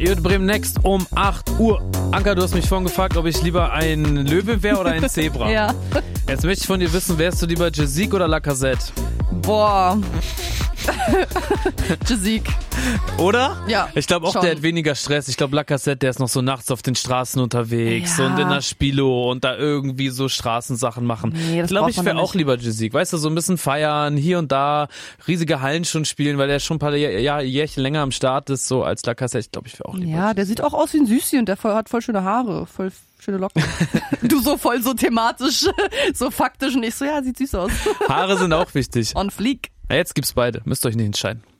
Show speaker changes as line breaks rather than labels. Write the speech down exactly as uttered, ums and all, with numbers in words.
Ihr Bremen Next um acht Uhr. Anka, du hast mich vorhin gefragt, ob ich lieber ein Löwe wäre oder ein Zebra.
Ja.
Jetzt möchte ich von dir wissen, wärst du lieber Jezik oder Lacazette?
Boah. Jezik.
Oder?
Ja.
Ich glaube auch,
schon.
der hat weniger Stress. Ich glaube, Lacazette, der ist noch so nachts auf den Straßen unterwegs
Ja.
und in der Spilo und da irgendwie so Straßensachen machen.
Nee, das
ich glaube,
braucht
ich
man
wäre
doch
auch
nicht.
lieber Jezik. Weißt du, so ein bisschen feiern, hier und da, riesige Hallen schon spielen, weil der schon ein paar Jahr, Jahr, Jährchen länger am Start ist, so als Lacazette. Ich glaube, ich wäre auch lieber
Ja,
Jezik.
der sieht auch aus wie ein Süßi und der voll, hat voll schöne Haare, voll schöne Locken. Du so voll so thematisch, so faktisch und ich so, ja, sieht süß aus.
Haare sind auch wichtig.
On fleek.
Ja, jetzt gibt's beide. Müsst ihr euch nicht entscheiden.